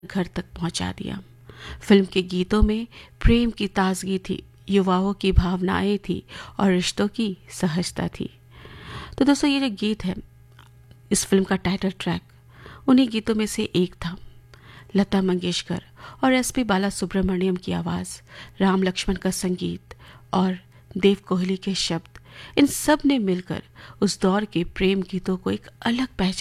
घर तक पहुंचा दिया। फिल्म के गीतों में प्रेम की ताजगी थी, युवाओं की भावनाएं थी और रिश्तों की सहजता थी। तो दोस्तों, ये जो गीत है, इस फिल्म का टाइटल ट्रैक उन्हीं गीतों में से एक था। लता मंगेशकर और एसपी बालासुब्रमण्यम की आवाज़, राम लक्ष्मण का संगीत और देव कोहली के शब्द, इन सब ने मिलकर उस दौर के प्रेम गीतों को एक अलग पहचान